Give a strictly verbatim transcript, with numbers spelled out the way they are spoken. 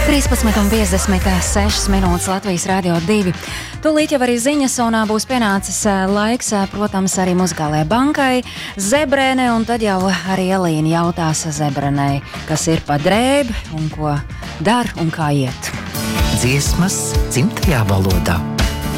trīspadsmit un piecdesmit sešas minūtes Latvijas Rādio divi. Tūlīt jau arī ziņas un būs pienācis laiks, protams, arī muzikālajai bankai Zebrēne, un tad jau arī Elīna jautās Zebrenei, kas ir pa drēbi un ko dar un kā iet. Dziesmas dzimtajā valodā.